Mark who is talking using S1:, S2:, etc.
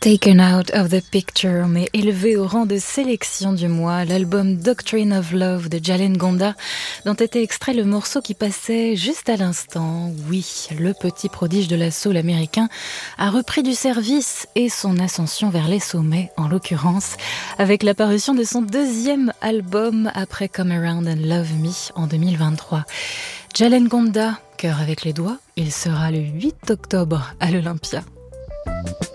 S1: Taken out of the picture, mais élevé au rang de sélection du mois, l'album Doctrine of Love de Jalen Gonda, dont était extrait le morceau qui passait juste à l'instant. Oui, le petit prodige de la soul américain a repris du service et son ascension vers les sommets, en l'occurrence, avec l'apparition de son deuxième album après Come Around and Love Me en 2023. Jalen Gonda, cœur avec les doigts, il sera le 8 octobre à l'Olympia.